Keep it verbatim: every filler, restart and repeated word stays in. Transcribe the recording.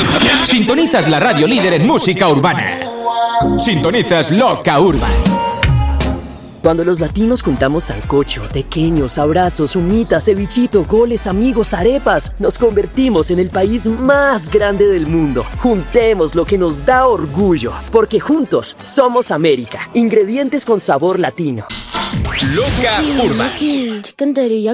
Sintonizas la radio líder en música urbana. Sintonizas Loca Urban. Cuando los latinos juntamos sancocho, tequeños, abrazos, humitas, cevichito, goles, amigos, arepas, nos convertimos en el país más grande del mundo. Juntemos lo que nos da orgullo, porque juntos somos América. Ingredientes con sabor latino. Loca Urban.